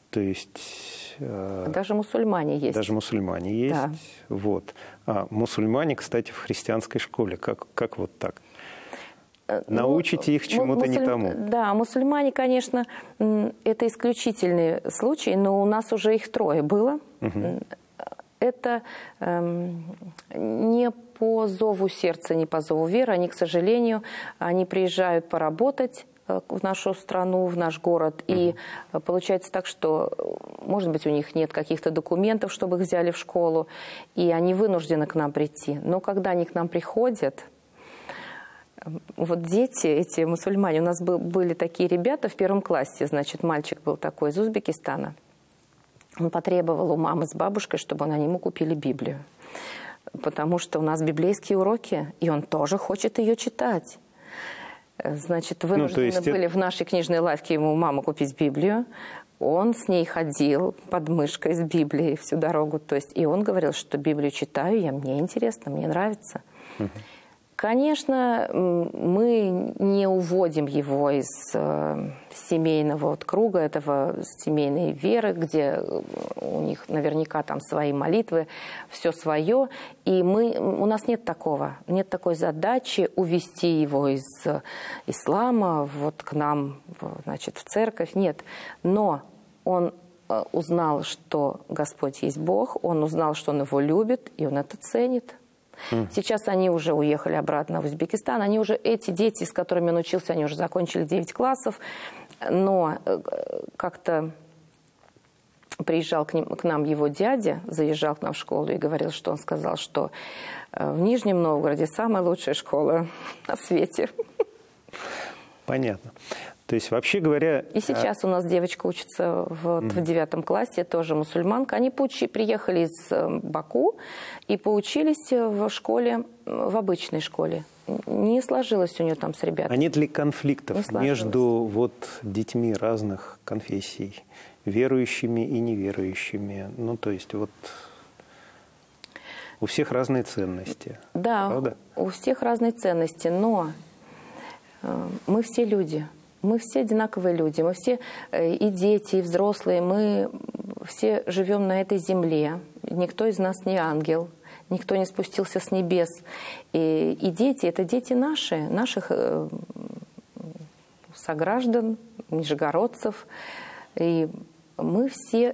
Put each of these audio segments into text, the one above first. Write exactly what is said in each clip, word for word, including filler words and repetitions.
То есть... Даже мусульмане есть. Даже мусульмане есть. Да. Вот. А мусульмане, кстати, в христианской школе. Как, как вот так? Научите ну, их чему-то мусуль... не тому. Да, мусульмане, конечно, это исключительный случай, но у нас уже их трое было. Угу. Это эм, не по зову сердца, не по зову веры. Они, к сожалению, они приезжают поработать в нашу страну, в наш город. И получается так, что, может быть, у них нет каких-то документов, чтобы их взяли в школу, и они вынуждены к нам прийти. Но когда они к нам приходят, вот дети, эти мусульмане, у нас были такие ребята в первом классе, значит, мальчик был такой из Узбекистана. Он потребовал у мамы с бабушкой, чтобы они ему купили Библию. Потому что у нас библейские уроки, и он тоже хочет ее читать. Значит, вынуждены ну, были это... в нашей книжной лавке ему мама купить Библию. Он с ней ходил под мышкой с Библией всю дорогу. То есть, и он говорил, что Библию читаю я, мне интересно, мне нравится. Угу. Конечно, мы не уводим его из э, семейного вот круга, этого семейной веры, где у них наверняка там свои молитвы, все свое. И мы, у нас нет такого, нет такой задачи увести его из ислама вот к нам, значит, в церковь. Нет. Но он узнал, что Господь есть Бог, он узнал, что Он его любит, и он это ценит. Сейчас они уже уехали обратно в Узбекистан. Они уже, эти дети, с которыми он учился, они уже закончили девять классов. Но как-то приезжал к, ним, к нам его дядя, заезжал к нам в школу и говорил, что он сказал, что в Нижнем Новгороде самая лучшая школа на свете. Понятно. То есть, вообще говоря... И сейчас у нас девочка учится вот mm. в девятом классе, тоже мусульманка. Они поучи, приехали из Баку и поучились в школе, в обычной школе. Не сложилось у нее там с ребятами. А нет ли конфликтов между вот детьми разных конфессий, верующими и неверующими? Ну, то есть, вот у всех разные ценности. Да, правда? У всех разные ценности, но мы все люди. Мы все одинаковые люди, мы все и дети, и взрослые, мы все живем на этой земле. Никто из нас не ангел, никто не спустился с небес. И, и дети – это дети наши, наших сограждан, нижегородцев. И мы все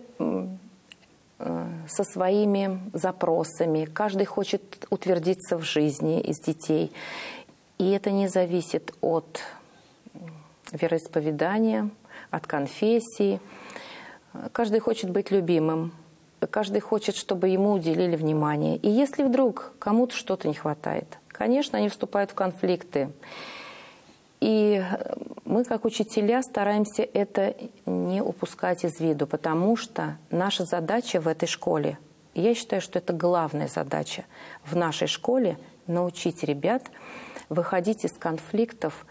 со своими запросами. Каждый хочет утвердиться в жизни из детей. И это не зависит от вероисповедания, от конфессии. Каждый хочет быть любимым. Каждый хочет, чтобы ему уделили внимание. И если вдруг кому-то что-то не хватает, конечно, они вступают в конфликты. И мы, как учителя, стараемся это не упускать из виду, потому что наша задача в этой школе, я считаю, что это главная задача в нашей школе, научить ребят выходить из конфликтов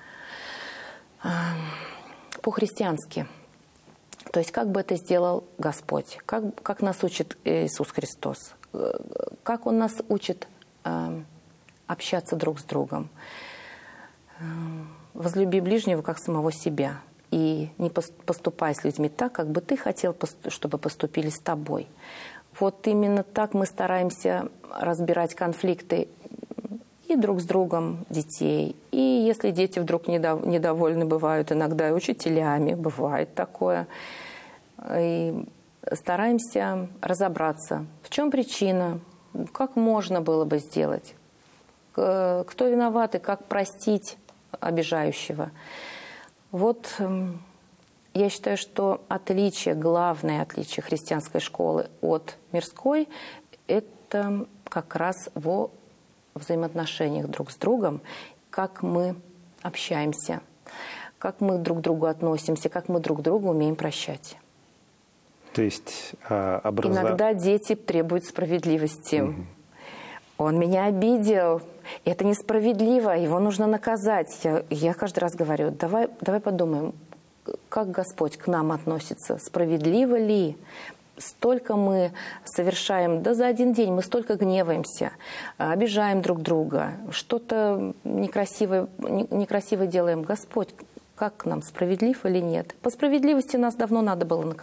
по-христиански. То есть как бы это сделал Господь, как, как нас учит Иисус Христос, как Он нас учит э, общаться друг с другом. Э, возлюби ближнего, как самого себя, и не поступай с людьми так, как бы ты хотел, чтобы поступили с тобой. Вот именно так мы стараемся разбирать конфликты и друг с другом детей. И если дети вдруг недовольны бывают иногда и учителями, бывает такое. И стараемся разобраться, в чем причина, как можно было бы сделать, кто виноват и как простить обижающего. Вот я считаю, что отличие, главное отличие христианской школы от мирской – это как раз во взаимоотношениях друг с другом, как мы общаемся, как мы друг к другу относимся, как мы друг другу умеем прощать. То есть а, образа... Иногда дети требуют справедливости. Угу. Он меня обидел, это несправедливо, его нужно наказать. Я, я каждый раз говорю, давай, давай подумаем, как Господь к нам относится, справедливо ли? Столько мы совершаем, да за один день мы столько гневаемся, обижаем друг друга, что-то некрасивое, некрасивое делаем. Господь, как к нам, справедлив или нет? По справедливости нас давно надо было наказать.